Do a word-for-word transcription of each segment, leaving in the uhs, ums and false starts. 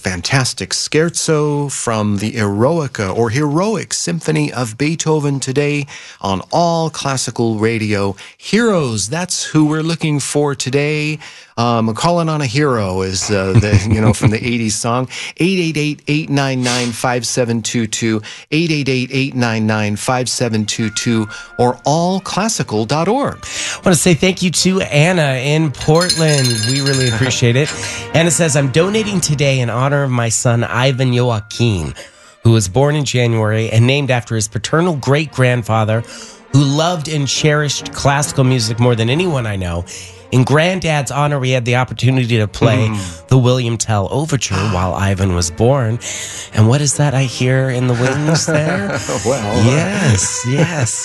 fantastic scherzo from the Eroica or Heroic Symphony of Beethoven today on All Classical Radio. Heroes, that's who we're looking for today. Um, calling on a hero is, uh, the, you know, from the eighties song. eight eight eight, eight nine nine, five seven two two, eight eight eight, eight nine nine, five seven two two, or all classical dot org. I want to say thank you to Anna in Portland. We really appreciate it. Anna says, I'm donating today in honor of my son, Ivan Joachim, who was born in January and named after his paternal great-grandfather, who loved and cherished classical music more than anyone I know. In Granddad's honor, we had the opportunity to play mm. the William Tell Overture while Ivan was born. And what is that I hear in the wings there? Well, yes, yes.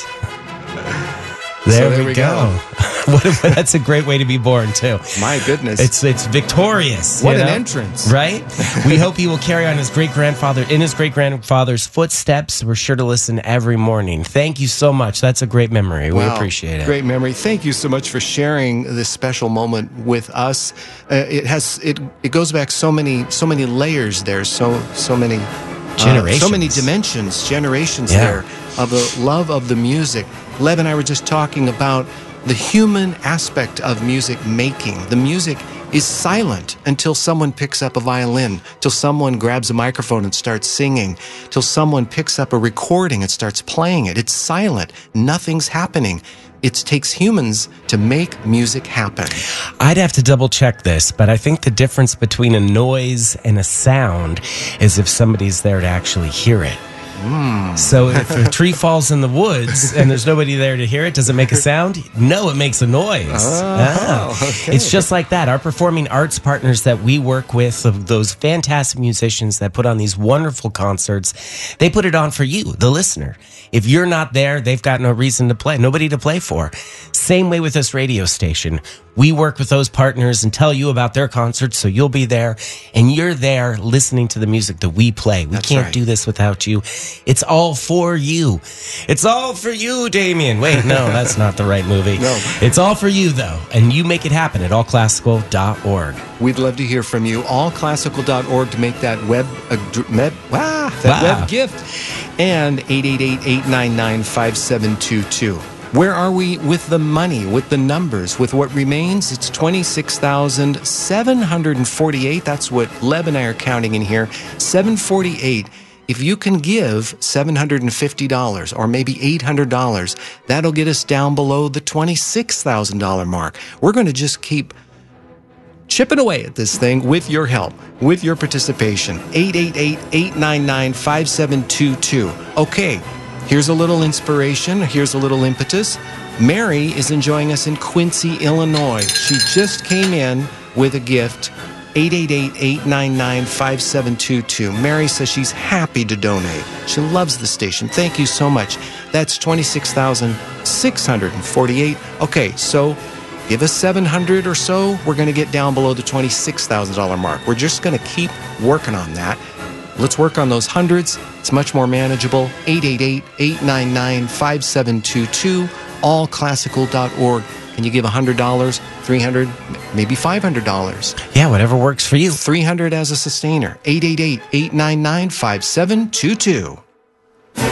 There, so there we, we go. go. What a, that's a great way to be born, too. My goodness. It's it's victorious. What you an know? entrance. Right? We hope he will carry on his great-grandfather, in his great-grandfather's footsteps. We're sure to listen every morning. Thank you so much. That's a great memory. We wow. appreciate it. Great memory. Thank you so much for sharing this special moment with us. Uh, it has it it goes back so many so many layers there, so so many generations. Uh, so many dimensions, generations yeah. there of the love of the music. Lev and I were just talking about the human aspect of music making. The music is silent until someone picks up a violin, till someone grabs a microphone and starts singing, till someone picks up a recording and starts playing it. It's silent. Nothing's happening. It takes humans to make music happen. I'd have to double check this, but I think the difference between a noise and a sound is if somebody's there to actually hear it. Mm. So if a tree falls in the woods and there's nobody there to hear it, does it make a sound? No, it makes a noise. Oh, ah. okay. It's just like that. Our performing arts partners that we work with, of those fantastic musicians that put on these wonderful concerts, they put it on for you, the listener. If you're not there, they've got no reason to play, nobody to play for. Same way with this radio station. We work with those partners and tell you about their concerts, so you'll be there, and you're there listening to the music that we play. We That's can't right. do this without you. It's all for you. It's all for you, Damien. Wait, no, that's not the right movie. No. It's all for you, though, and you make it happen at all classical dot org. We'd love to hear from you. all classical dot org to make that web, uh, med, wow, that Wow. web gift. And eight eight eight, eight nine nine, five seven two two. Where are we with the money, with the numbers, with what remains? It's twenty-six thousand seven hundred forty-eight. That's what Leb and I are counting in here. seven forty-eight. If you can give seven hundred fifty dollars or maybe eight hundred dollars, that'll get us down below the twenty-six thousand dollars mark. We're going to just keep chipping away at this thing with your help, with your participation. eight eight eight, eight nine nine, five seven two two. Okay, here's a little inspiration. Here's a little impetus. Mary is enjoying us in Quincy, Illinois. She just came in with a gift. eight eight eight, eight nine nine, five seven two two. Mary says she's happy to donate. She loves the station. Thank you so much. That's twenty-six thousand six hundred forty-eight. Okay, so give us seven hundred or so. We're going to get down below the twenty-six thousand dollars mark. We're just going to keep working on that. Let's work on those hundreds. It's much more manageable. eight eight eight, eight nine nine, five seven two two, all classical dot org. Can you give one hundred dollars, three hundred dollars, maybe five hundred dollars? Yeah, whatever works for you. three hundred dollars as a sustainer. eight eight eight, eight nine nine, five seven two two.